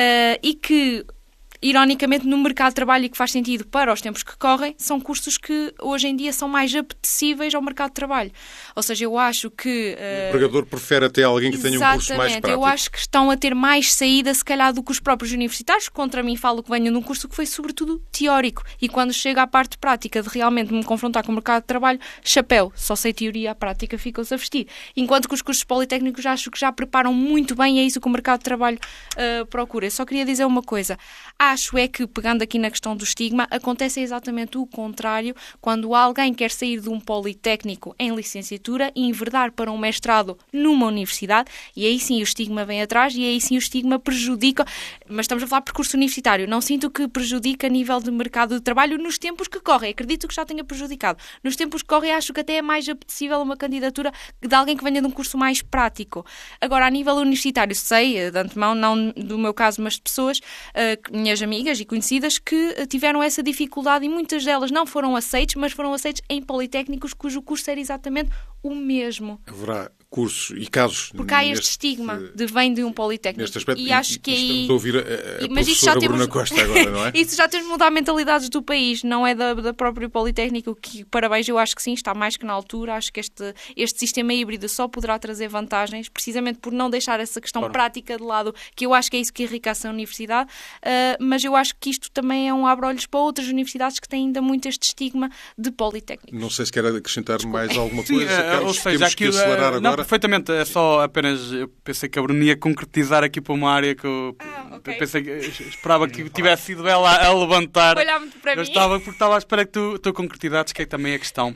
E que, ironicamente, no mercado de trabalho, e que faz sentido para os tempos que correm, são cursos que hoje em dia são mais apetecíveis ao mercado de trabalho. Ou seja, eu acho que... O empregador prefere até alguém que tenha um curso mais prático. Eu acho que estão a ter mais saída, se calhar, do que os próprios universitários. Contra mim falo que venho de um curso que foi, sobretudo, teórico. E quando chega à parte prática de realmente me confrontar com o mercado de trabalho, chapéu. Só sei teoria, a prática ficam-se a vestir. Enquanto que os cursos politécnicos acho que já preparam muito bem, é isso que o mercado de trabalho procura. Eu só queria dizer uma coisa. Acho é que, pegando aqui na questão do estigma, acontece exatamente o contrário quando alguém quer sair de um politécnico em licenciatura e enverdar para um mestrado numa universidade, e aí sim o estigma vem atrás, e aí sim o estigma prejudica, mas estamos a falar de percurso universitário, não sinto que prejudica a nível de mercado de trabalho nos tempos que correm, acredito que já tenha prejudicado. Nos tempos que correm acho que até é mais apetecível uma candidatura de alguém que venha de um curso mais prático. Agora, a nível universitário, sei, de antemão, não do meu caso, mas de pessoas, minhas amigas e conhecidas, que tiveram essa dificuldade e muitas delas não foram aceites, mas foram aceites em politécnicos cujo curso era exatamente o mesmo. Haverá cursos e casos... Porque há este estigma de vem de um politécnico. Neste aspecto, e acho que aí... Estamos a ouvir a professora Bruna Costa agora, não é? Isso já temos de mudar mentalidades do país, não é da própria politécnico, que, parabéns, eu acho que sim, está mais que na altura. Acho que este sistema híbrido só poderá trazer vantagens, precisamente por não deixar essa questão prática de lado, que eu acho que é isso que enriquece a universidade, mas eu acho que isto também é um abre-olhos para outras universidades que têm ainda muito este estigma de politécnico. Não sei se quer acrescentar mais alguma coisa. Sim, ou seja, aqui, não, perfeitamente, é só apenas, eu pensei que a Bruna ia concretizar aqui para uma área que eu pensei, esperava que tivesse sido ela a levantar. Olhar muito para mim. Porque estava à espera que tu concretizasses, que é também a questão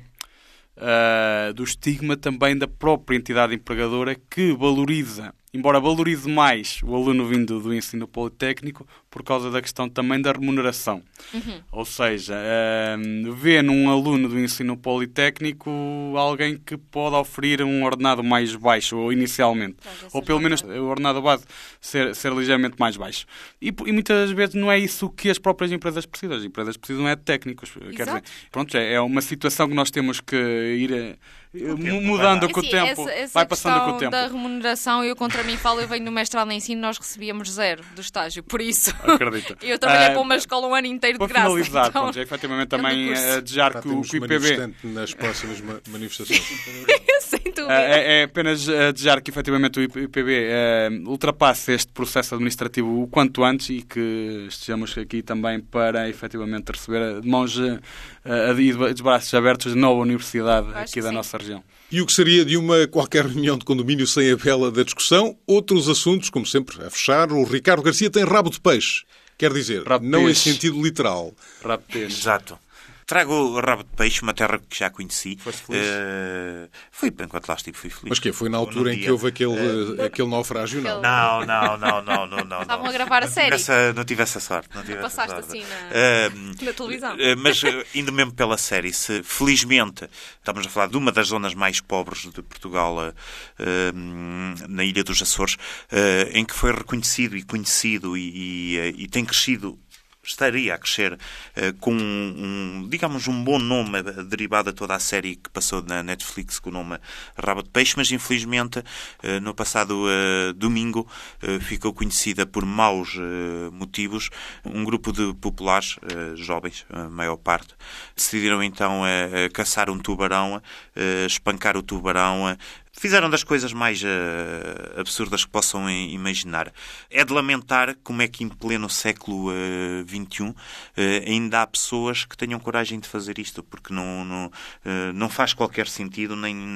do estigma também da própria entidade empregadora, que valoriza, embora valorize mais o aluno vindo do ensino politécnico, por causa da questão também da remuneração. Ou seja, vê num aluno do ensino politécnico alguém que pode oferir um ordenado mais baixo inicialmente. Ou pelo menos o ordenado base ser ligeiramente mais baixo. E muitas vezes não é isso que as próprias empresas precisam. As empresas precisam de técnicos. Quer dizer, pronto, é uma situação que nós temos que ir mudando com o tempo. Vai passando com o tempo. Da remuneração, eu contra mim falo, eu venho no mestrado em ensino, nós recebíamos 0 do estágio, por isso acredito. Eu trabalhei para uma escola um ano inteiro de graça. Para finalizar, então, efetivamente também desejar que o IPB... nas próximas manifestações. Sem dúvida. É apenas desejar que efetivamente o IPB ultrapasse este processo administrativo o quanto antes e que estejamos aqui também para efetivamente receber de mãos e de braços abertos a nova universidade aqui da nossa região. E o que seria de uma qualquer reunião de condomínio sem a vela da discussão? Outros assuntos, como sempre, a fechar. O Ricardo Garcia tem rabo de peixe. Quer dizer, não em sentido literal. Rabo de peixe. Exato. Trago o rabo de peixe, uma terra que já conheci. Foste feliz? Fui, enquanto lá estive, fui feliz. Mas que foi na altura em que houve aquele naufrágio, não? Não. Estavam a gravar a série. Não tive essa sorte. Não passaste assim na televisão. Mas, indo mesmo pela série, felizmente, estamos a falar de uma das zonas mais pobres de Portugal, na Ilha dos Açores, em que foi reconhecido e conhecido e tem crescido, estaria a crescer com digamos, um bom nome derivado a toda a série que passou na Netflix com o nome Rabo de Peixe, mas infelizmente no passado domingo ficou conhecida por maus motivos. Um grupo de populares, jovens, a maior parte, decidiram então caçar um tubarão, espancar o tubarão. Fizeram das coisas mais absurdas que possam imaginar. É de lamentar como é que em pleno século XXI ainda há pessoas que tenham coragem de fazer isto, porque não faz qualquer sentido,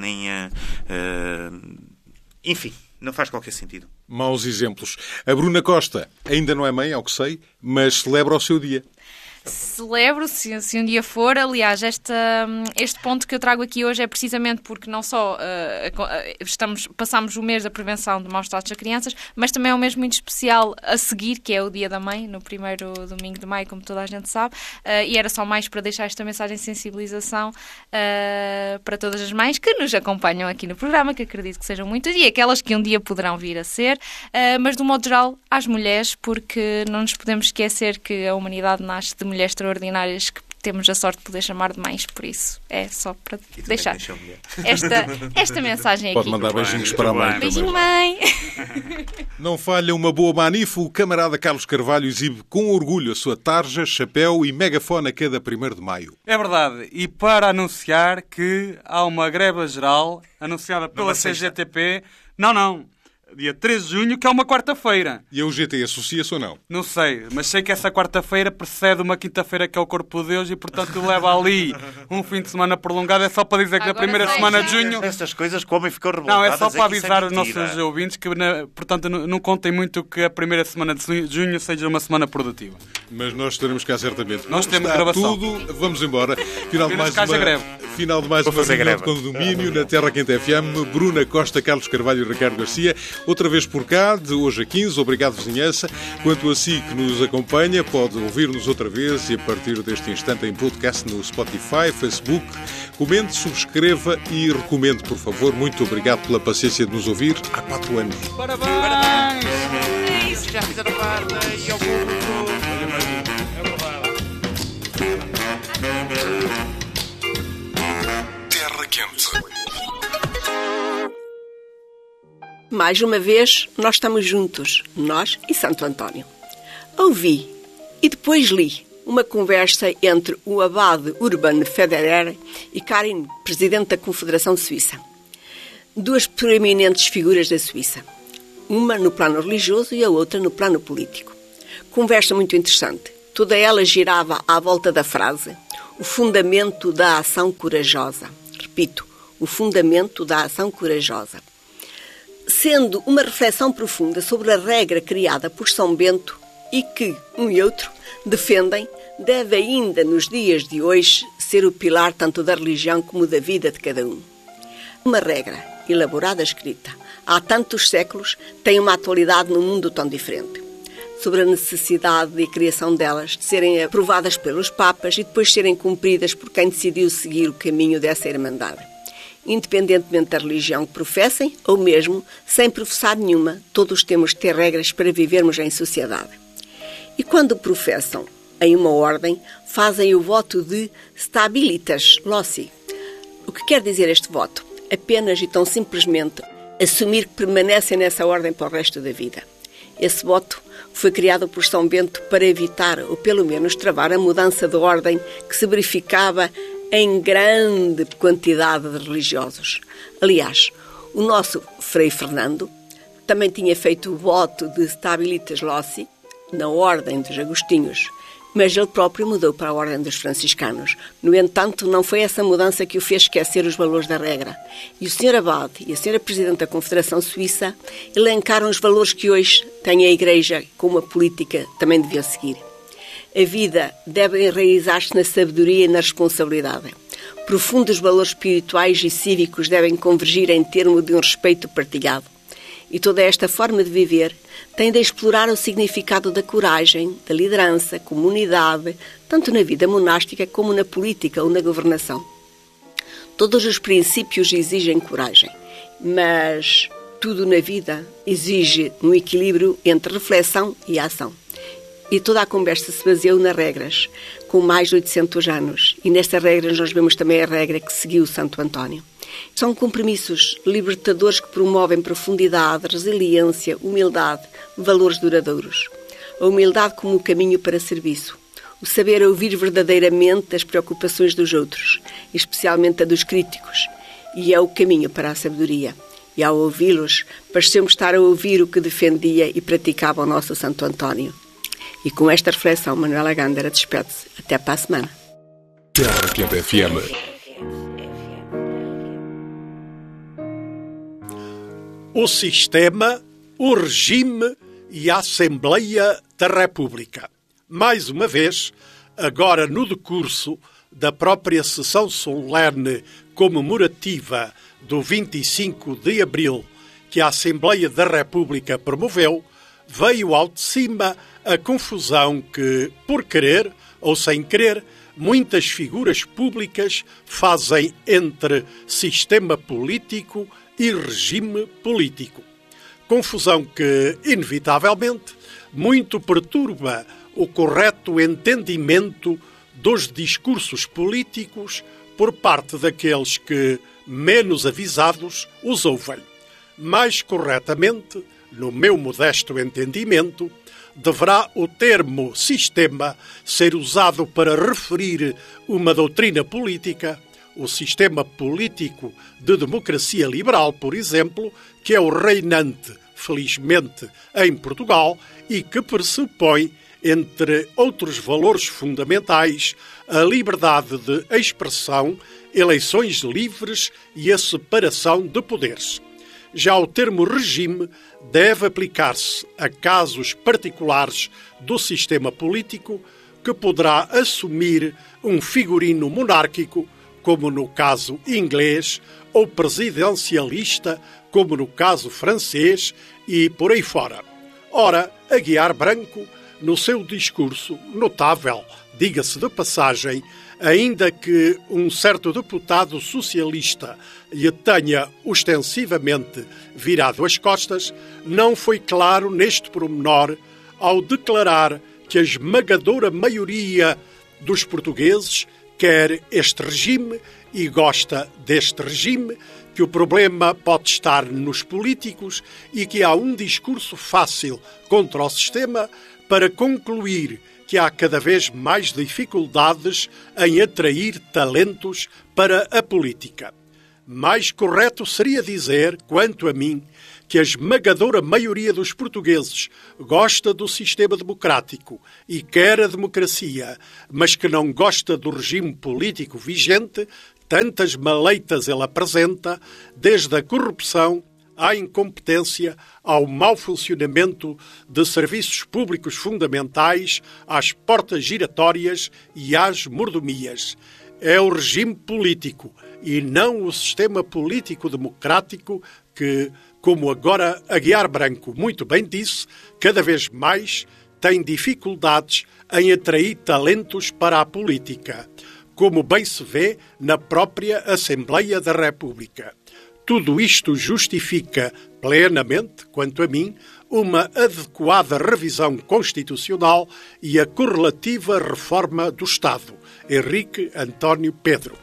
enfim, não faz qualquer sentido. Maus exemplos. A Bruna Costa ainda não é mãe, ao que sei, mas celebra o seu dia. Celebro, se um dia for. Aliás, este ponto que eu trago aqui hoje é precisamente porque não só passamos o mês da prevenção de maus tratos a crianças, mas também é um mês muito especial a seguir, que é o Dia da Mãe, no primeiro domingo de maio, como toda a gente sabe, e era só mais para deixar esta mensagem de sensibilização para todas as mães que nos acompanham aqui no programa, que acredito que sejam muitas, e aquelas que um dia poderão vir a ser, mas de um modo geral às mulheres, porque não nos podemos esquecer que a humanidade nasce de mulheres extraordinárias que temos a sorte de poder chamar de mães, por isso é só para deixar esta mensagem Pode aqui. mandar beijinhos para a mãe. Beijinho, mãe! Não falha uma boa manif, o camarada Carlos Carvalho exibe com orgulho a sua tarja, chapéu e megafone a cada 1º de maio. É verdade. E para anunciar que há uma greve geral anunciada pela CGTP... Não. Dia 13 de junho, que é uma quarta-feira. E a UGT associa-se ou não? Não sei, mas sei que essa quarta-feira precede uma quinta-feira que é o Corpo de Deus e, portanto, leva ali um fim de semana prolongado. É só para dizer que na primeira semana de junho... Essas coisas, como ficou revoltado. Não, é só para avisar os nossos ouvintes que, portanto, não contem muito que a primeira semana de junho seja uma semana produtiva. Mas nós estaremos cá certamente. Nós temos gravação. Tudo, vamos embora. Final de mais uma reunião de condomínio na Terra Quente FM. Bruna Costa, Carlos Carvalho e Ricardo Garcia. Outra vez por cá, de hoje a 15. Obrigado, vizinhança. Quanto a si que nos acompanha, pode ouvir-nos outra vez e a partir deste instante em podcast no Spotify, Facebook. Comente, subscreva e recomende, por favor. Muito obrigado pela paciência de nos ouvir há 4 anos. Parabéns! Já fizeram parte e ao público. Terra Quente. Mais uma vez, nós estamos juntos, nós e Santo António. Ouvi e depois li uma conversa entre o abade Urban Federer e Karin, presidente da Confederação Suíça. 2 proeminentes figuras da Suíça. Uma no plano religioso e a outra no plano político. Conversa muito interessante. Toda ela girava à volta da frase: o fundamento da ação corajosa. Repito, o fundamento da ação corajosa. Sendo uma reflexão profunda sobre a regra criada por São Bento e que, um e outro, defendem, deve ainda nos dias de hoje ser o pilar tanto da religião como da vida de cada um. Uma regra, elaborada, escrita, há tantos séculos, tem uma atualidade num mundo tão diferente. Sobre a necessidade e a criação delas, de serem aprovadas pelos papas e depois serem cumpridas por quem decidiu seguir o caminho dessa irmandade. Independentemente da religião que professem, ou mesmo sem professar nenhuma, todos temos de ter regras para vivermos em sociedade. E quando professam em uma ordem, fazem o voto de stabilitas loci. O que quer dizer este voto? Apenas e tão simplesmente assumir que permanecem nessa ordem para o resto da vida. Esse voto foi criado por São Bento para evitar, ou pelo menos travar, a mudança de ordem que se verificava em grande quantidade de religiosos. Aliás, o nosso Frei Fernando também tinha feito o voto de Stabilitas Loci na Ordem dos Agostinhos, mas ele próprio mudou para a Ordem dos Franciscanos. No entanto, não foi essa mudança que o fez esquecer os valores da regra. E o Sr. Abade e a Sra. Presidente da Confederação Suíça elencaram os valores que hoje tem a Igreja como a política também devia seguir. A vida deve enraizar-se na sabedoria e na responsabilidade. Profundos valores espirituais e cívicos devem convergir em termos de um respeito partilhado. E toda esta forma de viver tem de explorar o significado da coragem, da liderança, comunidade, tanto na vida monástica como na política ou na governação. Todos os princípios exigem coragem, mas tudo na vida exige um equilíbrio entre reflexão e ação. E toda a conversa se baseou nas regras, com mais de 800 anos. E nestas regras nós vemos também a regra que seguiu Santo António. São compromissos libertadores que promovem profundidade, resiliência, humildade, valores duradouros. A humildade como o caminho para serviço. O saber ouvir verdadeiramente as preocupações dos outros, especialmente a dos críticos. E é o caminho para a sabedoria. E ao ouvi-los, pareceu-me estar a ouvir o que defendia e praticava o nosso Santo António. E com esta reflexão, Manuela Gândara despede-se. Até para a semana. Terra Quente FM. O sistema, o regime e a Assembleia da República. Mais uma vez, agora no decurso da própria sessão solene comemorativa do 25 de abril que a Assembleia da República promoveu, veio ao de cima a confusão que, por querer ou sem querer, muitas figuras públicas fazem entre sistema político e regime político. Confusão que, inevitavelmente, muito perturba o correto entendimento dos discursos políticos por parte daqueles que, menos avisados, os ouvem. Mais corretamente, no meu modesto entendimento, deverá o termo sistema ser usado para referir uma doutrina política, o sistema político de democracia liberal, por exemplo, que é o reinante, felizmente, em Portugal e que pressupõe, entre outros valores fundamentais, a liberdade de expressão, eleições livres e a separação de poderes. Já o termo regime deve aplicar-se a casos particulares do sistema político que poderá assumir um figurino monárquico, como no caso inglês, ou presidencialista, como no caso francês, e por aí fora. Ora, Aguiar Branco, no seu discurso notável, diga-se de passagem, ainda que um certo deputado socialista lhe tenha ostensivamente virado as costas, não foi claro neste pormenor ao declarar que a esmagadora maioria dos portugueses quer este regime e gosta deste regime, que o problema pode estar nos políticos e que há um discurso fácil contra o sistema para concluir que há cada vez mais dificuldades em atrair talentos para a política. Mais correto seria dizer, quanto a mim, que a esmagadora maioria dos portugueses gosta do sistema democrático e quer a democracia, mas que não gosta do regime político vigente, tantas maleitas ele apresenta, desde a corrupção à incompetência, ao mau funcionamento de serviços públicos fundamentais, às portas giratórias e às mordomias. É o regime político e não o sistema político democrático que, como agora Aguiar Branco muito bem disse, cada vez mais tem dificuldades em atrair talentos para a política, como bem se vê na própria Assembleia da República. Tudo isto justifica plenamente, quanto a mim, uma adequada revisão constitucional e a correlativa reforma do Estado. Henrique António Pedro.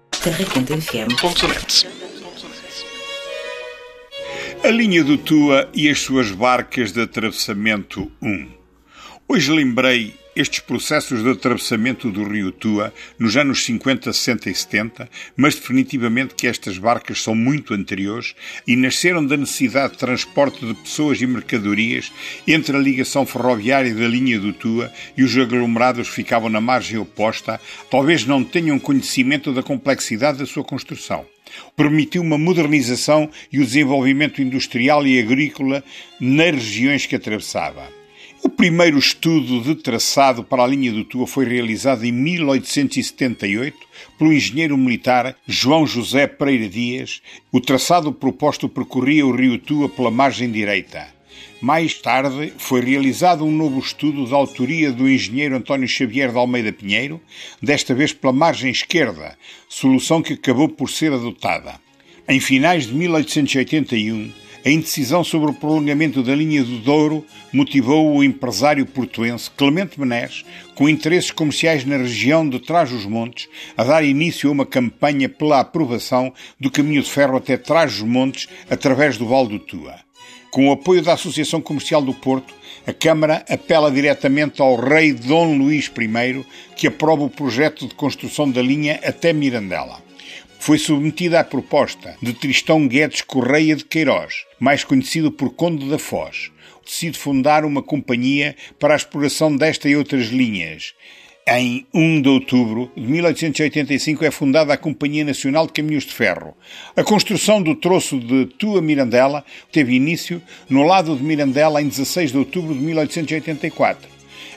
A linha do Tua e as suas barcas de atravessamento 1. Hoje lembrei estes processos de atravessamento do rio Tua nos anos 50, 60 e 70, mas definitivamente que estas barcas são muito anteriores e nasceram da necessidade de transporte de pessoas e mercadorias entre a ligação ferroviária da linha do Tua e os aglomerados que ficavam na margem oposta, talvez não tenham conhecimento da complexidade da sua construção. Permitiu uma modernização e o desenvolvimento industrial e agrícola nas regiões que atravessava. O primeiro estudo de traçado para a linha do Tua foi realizado em 1878 pelo engenheiro militar João José Pereira Dias. O traçado proposto percorria o rio Tua pela margem direita. Mais tarde foi realizado um novo estudo de autoria do engenheiro António Xavier de Almeida Pinheiro, desta vez pela margem esquerda, solução que acabou por ser adotada. Em finais de 1881, a indecisão sobre o prolongamento da linha do Douro motivou o empresário portuense Clemente Menés, com interesses comerciais na região de Trás-os-Montes, a dar início a uma campanha pela aprovação do caminho de ferro até Trás-os-Montes, através do Vale do Tua. Com o apoio da Associação Comercial do Porto, a Câmara apela diretamente ao rei Dom Luís I, que aprova o projeto de construção da linha até Mirandela. Foi submetida à proposta de Tristão Guedes Correia de Queiroz, mais conhecido por Conde da Foz. Decide fundar uma companhia para a exploração desta e outras linhas. Em 1 de outubro de 1885 é fundada a Companhia Nacional de Caminhos de Ferro. A construção do troço de Tua-Mirandela teve início no lado de Mirandela em 16 de outubro de 1884.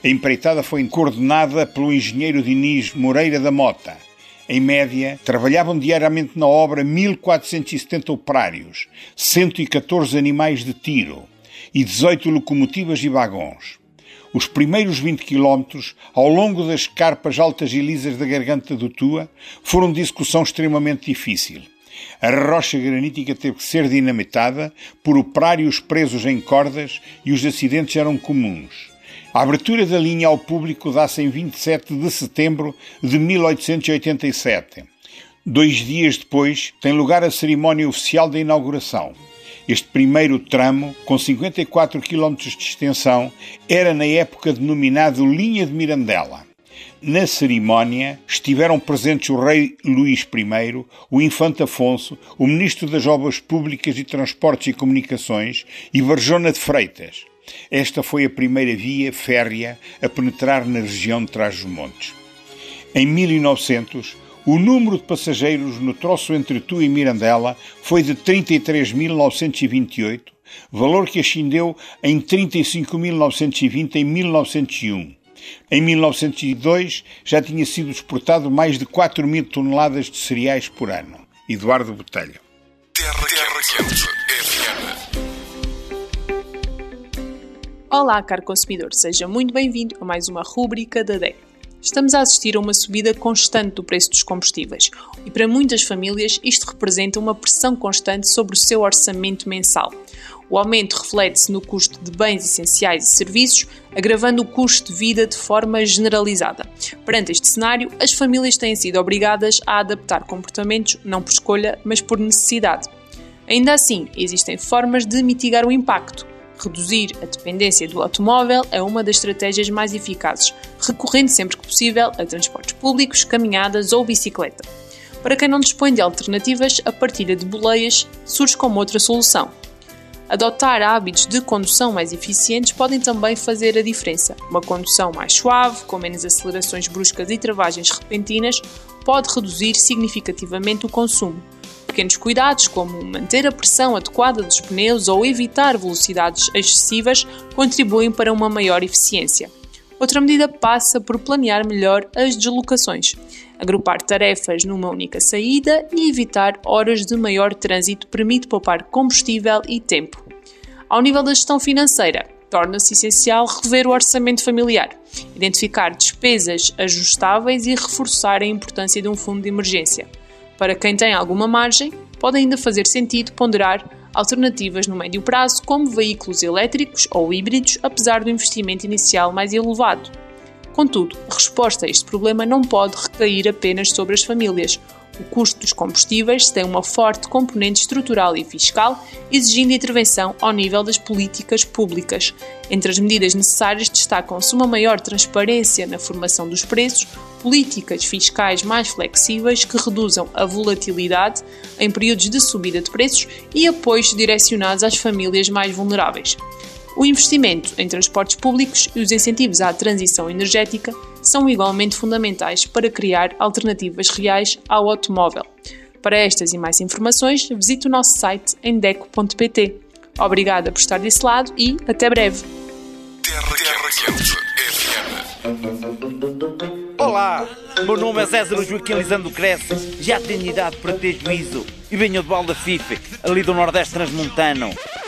A empreitada foi coordenada pelo engenheiro Diniz Moreira da Mota. Em média, trabalhavam diariamente na obra 1.470 operários, 114 animais de tiro e 18 locomotivas e vagões. Os primeiros 20 quilómetros, ao longo das escarpas altas e lisas da garganta do Tua, foram de execução extremamente difícil. A rocha granítica teve que ser dinamitada por operários presos em cordas e os acidentes eram comuns. A abertura da linha ao público dá-se em 27 de setembro de 1887. 2 dias depois tem lugar a cerimónia oficial da inauguração. Este primeiro tramo, com 54 km de extensão, era na época denominado Linha de Mirandela. Na cerimónia estiveram presentes o rei Luís I, o infante Afonso, o ministro das Obras Públicas e Transportes e Comunicações e Varjona de Freitas. Esta foi a primeira via férrea a penetrar na região de Trás-os-Montes. Em 1900, o número de passageiros no troço entre Tua e Mirandela foi de 33.928, valor que ascendeu em 35.920 em 1901. Em 1902 já tinha sido exportado mais de 4.000 toneladas de cereais por ano. Eduardo Botelho. Terra Quente FM. Olá, caro consumidor, seja muito bem-vindo a mais uma rúbrica da DEC. Estamos a assistir a uma subida constante do preço dos combustíveis e para muitas famílias isto representa uma pressão constante sobre o seu orçamento mensal. O aumento reflete-se no custo de bens essenciais e serviços, agravando o custo de vida de forma generalizada. Perante este cenário, as famílias têm sido obrigadas a adaptar comportamentos não por escolha, mas por necessidade. Ainda assim, existem formas de mitigar o impacto. Reduzir a dependência do automóvel é uma das estratégias mais eficazes, recorrendo sempre que possível a transportes públicos, caminhadas ou bicicleta. Para quem não dispõe de alternativas, a partilha de boleias surge como outra solução. Adotar hábitos de condução mais eficientes podem também fazer a diferença. Uma condução mais suave, com menos acelerações bruscas e travagens repentinas, pode reduzir significativamente o consumo. Pequenos cuidados, como manter a pressão adequada dos pneus ou evitar velocidades excessivas, contribuem para uma maior eficiência. Outra medida passa por planear melhor as deslocações. Agrupar tarefas numa única saída e evitar horas de maior trânsito permite poupar combustível e tempo. Ao nível da gestão financeira, torna-se essencial rever o orçamento familiar, identificar despesas ajustáveis e reforçar a importância de um fundo de emergência. Para quem tem alguma margem, pode ainda fazer sentido ponderar alternativas no médio prazo, como veículos elétricos ou híbridos, apesar do investimento inicial mais elevado. Contudo, a resposta a este problema não pode recair apenas sobre as famílias. O custo dos combustíveis tem uma forte componente estrutural e fiscal, exigindo intervenção ao nível das políticas públicas. Entre as medidas necessárias destacam-se uma maior transparência na formação dos preços, políticas fiscais mais flexíveis que reduzam a volatilidade em períodos de subida de preços e apoios direcionados às famílias mais vulneráveis. O investimento em transportes públicos e os incentivos à transição energética são igualmente fundamentais para criar alternativas reais ao automóvel. Para estas e mais informações, visite o nosso site em deco.pt. Obrigada por estar desse lado e até breve. Terra Quente FM. Olá, meu nome é César Joaquim Lisandro Cresce, já tenho idade para ter juízo e venho de Valdafife, ali do Nordeste Transmontano.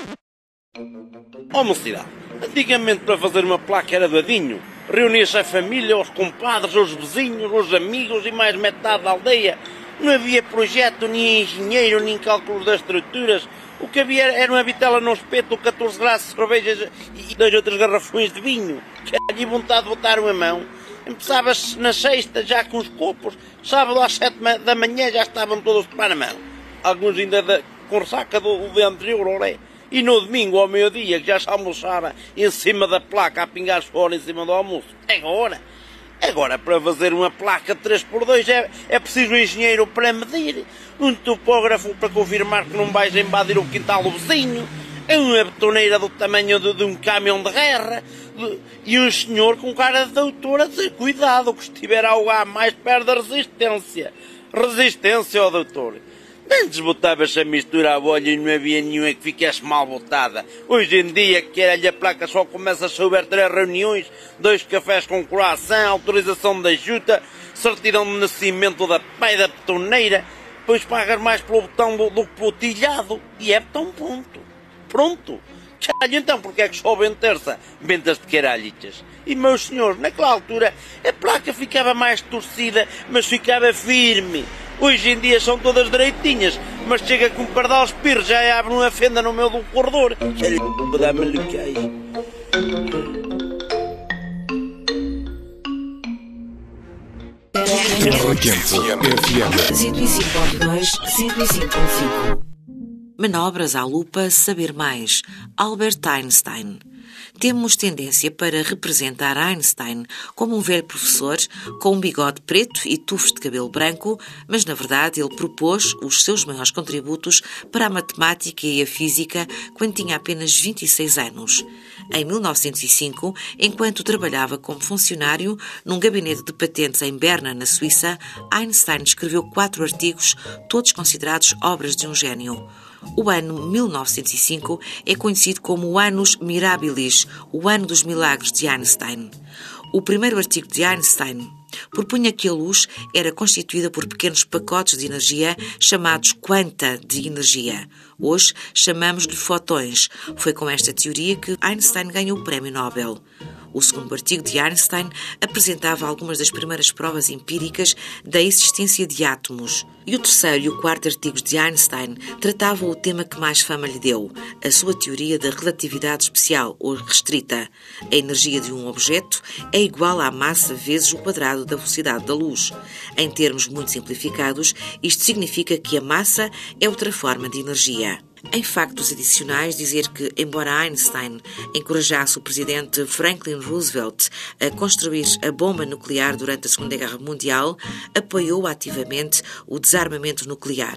Ó mocidade, antigamente para fazer uma placa era dadinho. Reunia-se a família, os compadres, os vizinhos, os amigos e mais metade da aldeia. Não havia projeto, nem engenheiro, nem cálculos das estruturas. O que havia era uma vitela no espeto, 14 graças de cervejas e 2 ou 3 garrafões de vinho. E vontade de botar uma mão. Começava-se na sexta já com os copos. Sábado às 7 da manhã já estavam todos a tomar a mão. Alguns ainda com ressaca do dia anterior, olé. E no domingo, ao meio-dia, que já se almoçava em cima da placa, a pingar fora em cima do almoço. Agora, para fazer uma placa 3x2 é preciso um engenheiro para medir, um topógrafo para confirmar que não vais invadir o quintal do vizinho, uma betoneira do tamanho de um caminhão de guerra e um senhor com cara de doutor a dizer cuidado, que estiver algo a mais perde a resistência. Resistência, ó doutor. Antes botava-se a mistura à bolha e não havia nenhuma que ficasse mal botada. Hoje em dia, que era-lhe a placa, só começa a souber 3 reuniões, 2 cafés com croissant, autorização da junta, certidão de nascimento da pai da betoneira, depois pagas mais pelo botão do que pelo tilhado. E é botão ponto. Pronto. Caralho, então porque é que só vem terça? Ventas de caralhitas. E, meus senhores, naquela altura, a placa ficava mais torcida, mas ficava firme. Hoje em dia são todas direitinhas, mas chega com um pardal espirro, já abre uma fenda no meio do corredor. Caralho, dá-me-lhe queijo. Terra Quente FM 105.2, 105.5. Manobras à lupa, saber mais. Albert Einstein. Temos tendência para representar Einstein como um velho professor com um bigode preto e tufos de cabelo branco, mas na verdade ele propôs os seus maiores contributos para a matemática e a física quando tinha apenas 26 anos. Em 1905, enquanto trabalhava como funcionário num gabinete de patentes em Berna, na Suíça, Einstein escreveu 4 artigos, todos considerados obras de um gênio. O ano 1905 é conhecido como o Annus Mirabilis, o ano dos milagres de Einstein. O primeiro artigo de Einstein propunha que a luz era constituída por pequenos pacotes de energia chamados quanta de energia. Hoje chamamos-lhe fotões. Foi com esta teoria que Einstein ganhou o Prémio Nobel. O segundo artigo de Einstein apresentava algumas das primeiras provas empíricas da existência de átomos. E o terceiro e o quarto artigos de Einstein tratavam o tema que mais fama lhe deu, a sua teoria da relatividade especial ou restrita. A energia de um objeto é igual à massa vezes o quadrado da velocidade da luz. Em termos muito simplificados, isto significa que a massa é outra forma de energia. Em factos adicionais, dizer que, embora Einstein encorajasse o presidente Franklin Roosevelt a construir a bomba nuclear durante a Segunda Guerra Mundial, apoiou ativamente o desarmamento nuclear.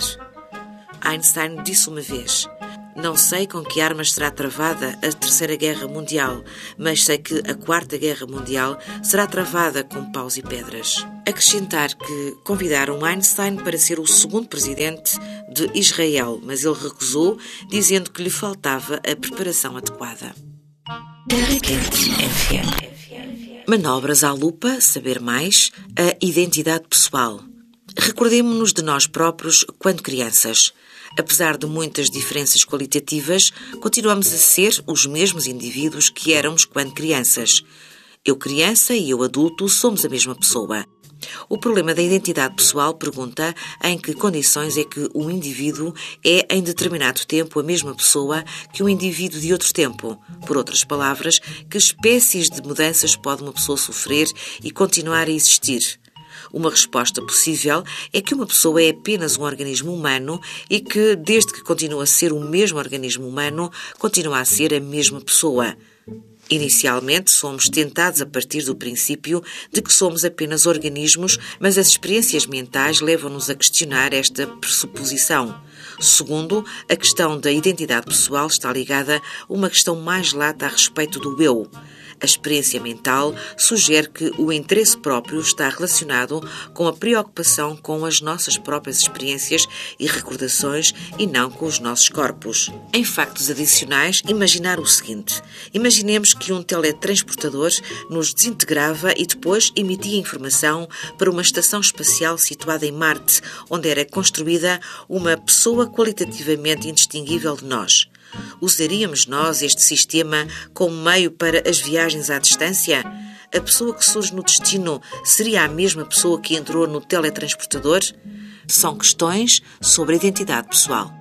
Einstein disse uma vez: "Não sei com que armas será travada a Terceira Guerra Mundial, mas sei que a Quarta Guerra Mundial será travada com paus e pedras." Acrescentar que convidaram Einstein para ser o segundo presidente de Israel, mas ele recusou, dizendo que lhe faltava a preparação adequada. Terra Quente FM. Manobras à lupa, saber mais, a identidade pessoal. Recordemo-nos de nós próprios quando crianças. Apesar de muitas diferenças qualitativas, continuamos a ser os mesmos indivíduos que éramos quando crianças. Eu criança e eu adulto somos a mesma pessoa. O problema da identidade pessoal pergunta em que condições é que um indivíduo é em determinado tempo a mesma pessoa que um indivíduo de outro tempo. Por outras palavras, que espécies de mudanças pode uma pessoa sofrer e continuar a existir? Uma resposta possível é que uma pessoa é apenas um organismo humano e que, desde que continua a ser o mesmo organismo humano, continua a ser a mesma pessoa. Inicialmente, somos tentados a partir do princípio de que somos apenas organismos, mas as experiências mentais levam-nos a questionar esta pressuposição. Segundo, a questão da identidade pessoal está ligada a uma questão mais lata a respeito do eu. A experiência mental sugere que o interesse próprio está relacionado com a preocupação com as nossas próprias experiências e recordações e não com os nossos corpos. Em factos adicionais, imaginar o seguinte. Imaginemos que um teletransportador nos desintegrava e depois emitia informação para uma estação espacial situada em Marte, onde era construída uma pessoa qualitativamente indistinguível de nós. Usaríamos nós este sistema como meio para as viagens à distância? A pessoa que surge no destino seria a mesma pessoa que entrou no teletransportador? São questões sobre a identidade pessoal.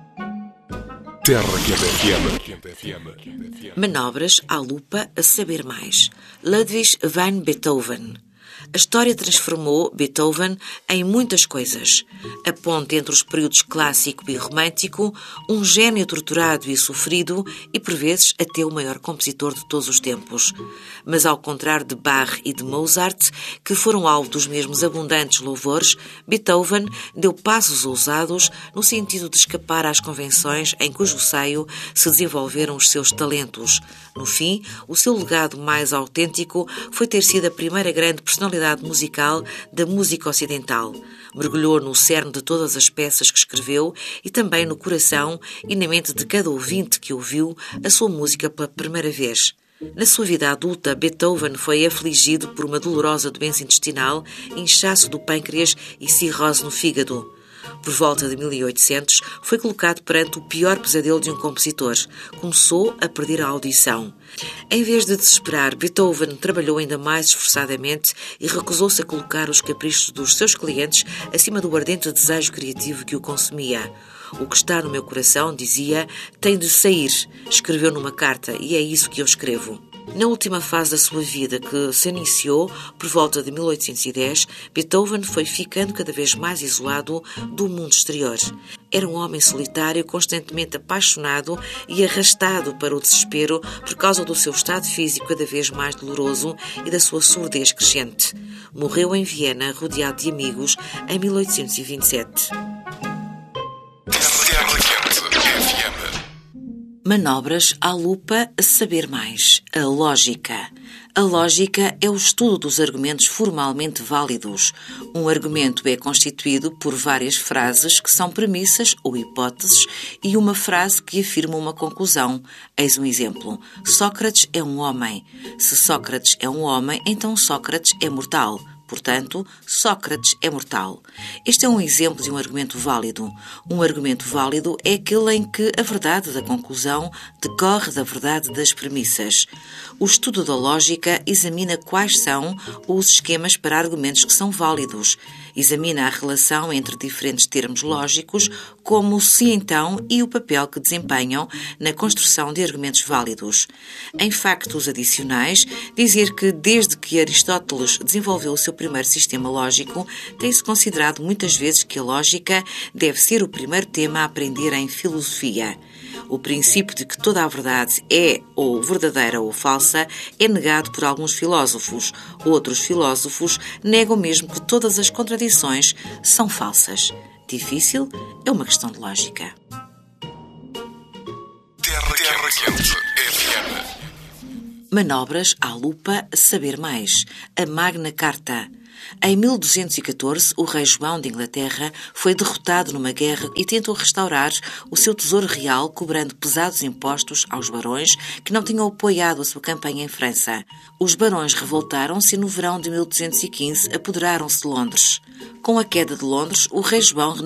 Terra Quente FM. Manobras à lupa, a saber mais. Ludwig van Beethoven. A história transformou Beethoven em muitas coisas. A ponte entre os períodos clássico e romântico, um gênio torturado e sofrido e, por vezes, até o maior compositor de todos os tempos. Mas, ao contrário de Bach e de Mozart, que foram alvo dos mesmos abundantes louvores, Beethoven deu passos ousados no sentido de escapar às convenções em cujo seio se desenvolveram os seus talentos. No fim, o seu legado mais autêntico foi ter sido a primeira grande personalidade musical da música ocidental. Mergulhou no cerne de todas as peças que escreveu e também no coração e na mente de cada ouvinte que ouviu a sua música pela primeira vez. Na sua vida adulta, Beethoven foi afligido por uma dolorosa doença intestinal, inchaço do pâncreas e cirrose no fígado. Por volta de 1800, foi colocado perante o pior pesadelo de um compositor. Começou a perder a audição. Em vez de desesperar, Beethoven trabalhou ainda mais esforçadamente e recusou-se a colocar os caprichos dos seus clientes acima do ardente desejo criativo que o consumia. O que está no meu coração, dizia, tem de sair, escreveu numa carta, e é isso que eu escrevo. Na última fase da sua vida, que se iniciou por volta de 1810, Beethoven foi ficando cada vez mais isolado do mundo exterior. Era um homem solitário, constantemente apaixonado e arrastado para o desespero por causa do seu estado físico cada vez mais doloroso e da sua surdez crescente. Morreu em Viena, rodeado de amigos, em 1827. Manobras à lupa, saber mais. A lógica. A lógica é o estudo dos argumentos formalmente válidos. Um argumento é constituído por várias frases que são premissas ou hipóteses e uma frase que afirma uma conclusão. Eis um exemplo. Sócrates é um homem. Se Sócrates é um homem, então Sócrates é mortal. Portanto, Sócrates é mortal. Este é um exemplo de um argumento válido. Um argumento válido é aquele em que a verdade da conclusão decorre da verdade das premissas. O estudo da lógica examina quais são os esquemas para argumentos que são válidos. Examina a relação entre diferentes termos lógicos, como se então e o papel que desempenham na construção de argumentos válidos. Em factos adicionais, dizer que desde que Aristóteles desenvolveu o seu primeiro sistema lógico, tem-se considerado muitas vezes que a lógica deve ser o primeiro tema a aprender em filosofia. O princípio de que toda a verdade é ou verdadeira ou falsa é negado por alguns filósofos. Outros filósofos negam mesmo que todas as contradições são falsas. Difícil? É uma questão de lógica. Terra Quente FM. Manobras à lupa, saber mais. A Magna Carta. Em 1214, o rei João de Inglaterra foi derrotado numa guerra e tentou restaurar o seu tesouro real, cobrando pesados impostos aos barões que não tinham apoiado a sua campanha em França. Os barões revoltaram-se e no verão de 1215 apoderaram-se de Londres. Com a queda de Londres, o rei João